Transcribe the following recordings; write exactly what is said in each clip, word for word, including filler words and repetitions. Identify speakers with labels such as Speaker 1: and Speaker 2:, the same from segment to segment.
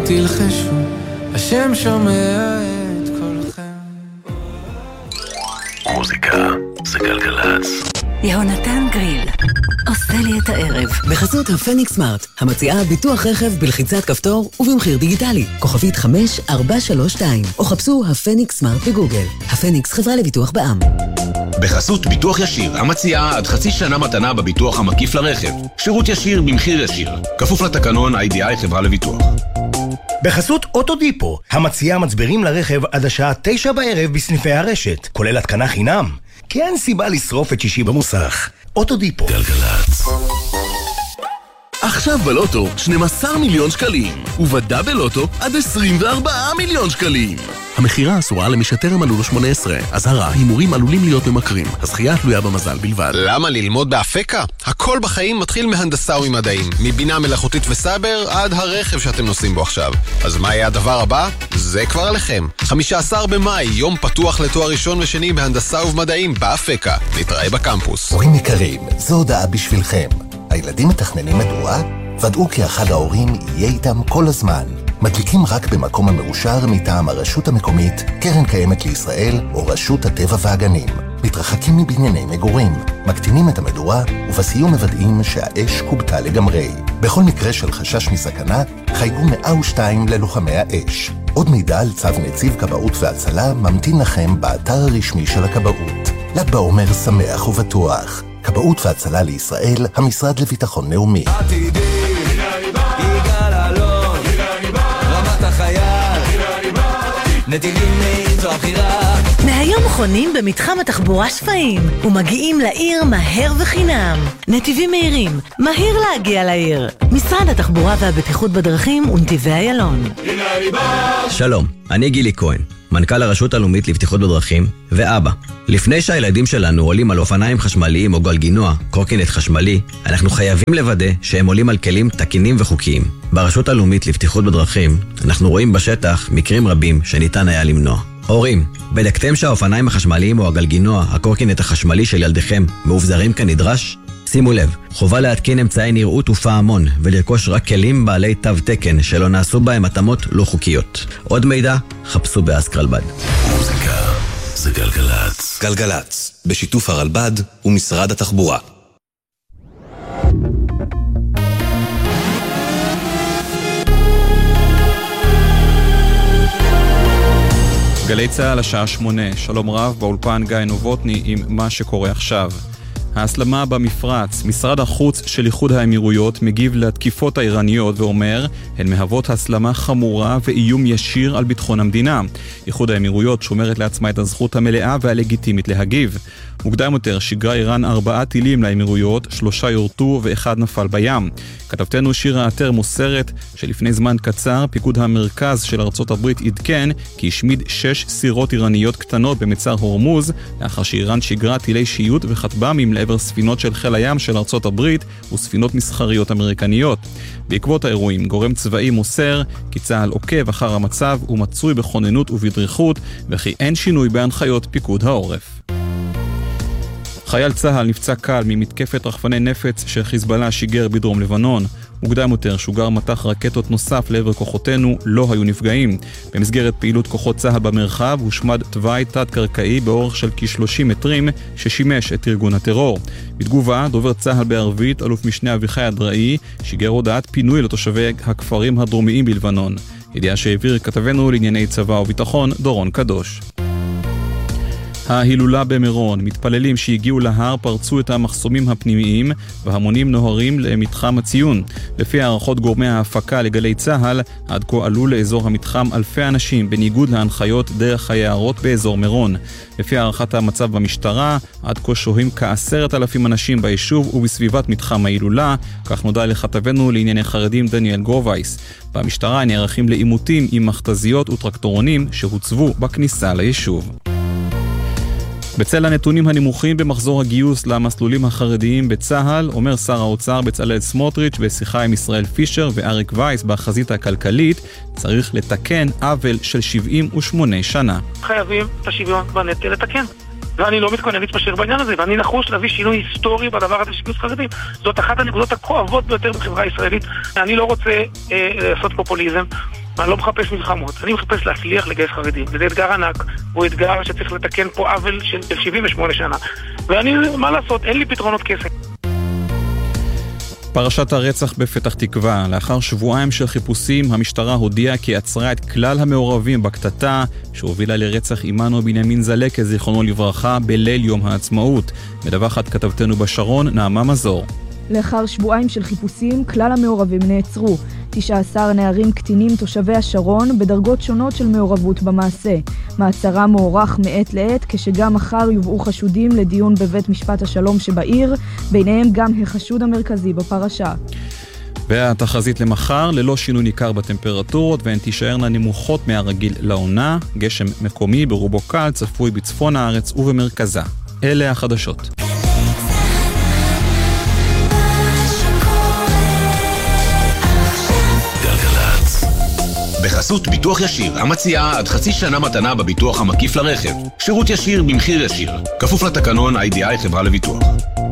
Speaker 1: תלחשו, השם שומע את קולכם.
Speaker 2: מוזיקה זה גלגלצ.
Speaker 3: יהונתן גריל עושה לי את הערב.
Speaker 4: בחסות הפניקס סמארט, המציעה ביטוח רכב בלחיצת כפתור ובמחיר דיגיטלי. כוכבית חמש ארבע שלוש שתיים, או חפשו הפניקס סמארט בגוגל. הפניקס חברה לביטוח בע"מ.
Speaker 5: בחסות ביטוח ישיר, המציעה עד חצי שנה מתנה בביטוח המקיף לרכב. שירות ישיר במחיר ישיר. כפוף לתקנון איי די איי חברה לביטוח.
Speaker 6: בחסות אוטודיפו, המציעה מצברים לרכב עד השעה תשע בערב בסניפי הרשת, כולל התקנה חינם. כי אין סיבה לשרוף את שישי במוסך. אוטודיפו.
Speaker 2: גלגלצ.
Speaker 7: עכשיו בלוטו שנים עשר מיליון שקלים, ובדאבל לוטו עד עשרים וארבעה מיליון שקלים. המחירה אסורה למי שטרם מלאו לו שמונה עשרה. אזהרה, הימורים עלולים להיות ממכרים. הזכייה תלויה במזל בלבד.
Speaker 8: למה ללמוד באפקה? הכל בחיים מתחיל מהנדסה וממדעים. מבינה מלאכותית וסייבר עד הרכב שאתם נוסעים בו עכשיו. אז מה יהיה הדבר הבא? זה כבר עליכם. חמישה עשר במאי, יום פתוח לתואר ראשון ושני בהנדסה ובמדעים באפקה. נתראה בקמפוס.
Speaker 9: הורים יקרים, זו הודעה בשבילכם. הילדים מתכננים מדוע? ודאו כי אחד ההורים יהיה איתם כל הזמן. מדליקים רק במקום המאושר מטעם הרשות המקומית, קרן קיימת לישראל או רשות הטבע והגנים. מתרחקים מבנייני מגורים, מקטינים את המדורה ובסיום מוודאים שהאש קובטה לגמרי. בכל מקרה של חשש מסכנה, חייגו מאה ושתיים ללוחמי האש. עוד מידע על צו נציב כבאות והצלה ממתין לכם באתר הרשמי של הכבאות. ל"ג בעומר שמח ובטוח. כבאות והצלה לישראל, המשרד לביטחון לאומי.
Speaker 10: עתידי, יגאל אלון, רמת החייל, נתיבים מאיר זו הבחירה.
Speaker 3: מהיום חונים במתחם התחבורה שפיים ומגיעים לעיר מהר וחינם. נתיבים מהירים, מהיר להגיע לעיר. משרד התחבורה והבטיחות בדרכים ונתיבי איילון.
Speaker 11: שלום, אני גילי כהן, מנכ"ל הרשות הלאומית לבטיחות בדרכים ואבא. לפני שהילדים שלנו עולים על אופניים חשמליים או גלגינוע, קורקינט חשמלי, אנחנו חייבים לוודא שהם עולים על כלים תקינים וחוקיים. ברשות הלאומית לבטיחות בדרכים אנחנו רואים בשטח מקרים רבים שניתן היה למנוע. הורים, בדקתם שהאופניים החשמליים או הגלגינוע, הקורקינט החשמלי של ילדיכם מאובזרים כנדרש? שימו לב, חובה להתקין אמצעי נראות ופעמון ולרכוש רק כלים בעלי תו תקן שלא נעשו בהם התאמות לא חוקיות. עוד מידע, חפשו באסקרלבד.
Speaker 2: מוזיקה זה גלגלצ.
Speaker 12: גלגלצ, בשיתוף הרלב"ד ומשרד התחבורה.
Speaker 13: גלי צהל השעה שמונה, שלום רב, באולפן גיא נובוטני עם מה שקורה עכשיו. ההסלמה במפרץ, משרד החוץ של איחוד האמירויות מגיב לתקיפות האיראניות ואומר, הן מהוות הסלמה חמורה ואיום ישיר על ביטחון המדינה. איחוד האמירויות שומרת לעצמה את הזכות המלאה והלגיטימית להגיב. מוקדם יותר שגרה איראן ארבעה טילים לאמירויות, שלושה יורטו ואחד נפל בים. כתבתנו שירה עטר מוסרת שלפני זמן קצר פיקוד המרכז של ארצות הברית עדכן כי השמיד שש סירות איראניות קטנות במצר הורמוז, לאחר שאיראן שגרה טילי שיוט וכטב"מים לעבר ספינות של חיל הים של ארצות הברית וספינות מסחריות אמריקניות. בעקבות האירועים, גורם צבאי מוסר כי צה"ל עוקב אחר המצב ומצוי בכוננות ובדריכות, וכי אין שינוי בהנחיות פיקוד העורף. חייל צה"ל נפצע קל ממתקפת רחפני נפץ שחיזבאללה שיגר בדרום לבנון. מוקדם יותר שוגר מטח רקטות נוסף לעבר כוחותינו, לא היו נפגעים. במסגרת פעילות כוחות צה"ל במרחב הושמד תוואי תת-קרקעי באורך של כ-שלושים מטרים ששימש את ארגון הטרור. בתגובה, דובר צה"ל בערבית, אלוף משנה אביחי אדראי, שיגר הודעת פינוי לתושבי הכפרים הדרומיים בלבנון. ידיעה שהעביר כתבנו לענייני צבא וביטחון דורון קדוש. ההילולה במירון, מתפללים שהגיעו להר פרצו את המחסומים הפנימיים והמונים נוהרים למתחם הציון. לפי הערכות גורמי ההפקה לגלי צה"ל, עד כה עלו לאזור המתחם אלפי אנשים בניגוד להנחיות דרך היערות באזור מירון. לפי הערכת המצב במשטרה, עד כה שוהים כעשרת אלפים אנשים ביישוב ובסביבת מתחם ההילולה, כך נודע לכתבנו לענייני חרדים דניאל גרובייס. במשטרה נערכים לאימותים עם מכתזיות וטרקטורונים שהוצבו בכניסה ליישוב. בצל הנתונים הנמוכים במחזור הגיוס למסלולים החרדיים בצה"ל, אומר שר האוצר בצלאל סמוטריץ' בשיחה עם ישראל פישר ואריק וייס בחזית הכלכלית, צריך לתקן עוול של שבעים ושמונה שנה.
Speaker 14: חייבים את השוויון בנטל לתקן. ואני לא מתכונן להתפשר בעניין הזה, ואני נחוש להביא שינוי היסטורי בדבר הזה של גיוס חרדים. זאת אחת הנקודות הכואבות ביותר בחברה הישראלית. אני לא רוצה אה, לעשות פופוליזם, אני לא מחפש מלחמות, אני מחפש להצליח לגייס חרדים. וזה אתגר ענק, הוא אתגר שצריך לתקן פה עוול של שבעים ושמונה שנה. ואני, מה לעשות, אין לי פתרונות כסף.
Speaker 13: פרשת הרצח בפתח תקווה. לאחר שבועיים של חיפושים, המשטרה הודיעה כי עצרה את כלל המעורבים בקטטה שהובילה לרצח אימנו בנימין זלקה, זיכרונו לברכה, בליל יום העצמאות. מדווחת כתבתנו בשרון, נעמה מזור.
Speaker 15: לאחר שבועיים של חיפושים, כלל המעורבים נעצרו. תשעה עשר נערים קטינים תושבי השרון בדרגות שונות של מעורבות במעשה. מעצרם מוארך מעת לעת, כשגם מחר יובאו חשודים לדיון בבית משפט השלום שבעיר, ביניהם גם החשוד המרכזי בפרשה.
Speaker 13: והתחזית למחר, ללא שינוי ניכר בטמפרטורות, והן תישארנה נמוכות מהרגיל לעונה. גשם מקומי ברובו קל צפוי בצפון הארץ ובמרכזה. אלה החדשות.
Speaker 5: בחסות ביטוח ישיר, המציעה עד חצי שנה מתנה בביטוח המקיף לרכב. שירות ישיר במחיר ישיר. כפוף לתקנון איי די איי חברה לביטוח.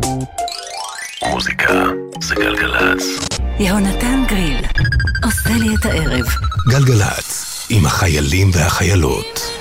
Speaker 2: מוזיקה זה גלגלצ.
Speaker 3: יהונתן גריל עושה לי את הערב.
Speaker 2: גלגלצ, עם החיילים והחיילות.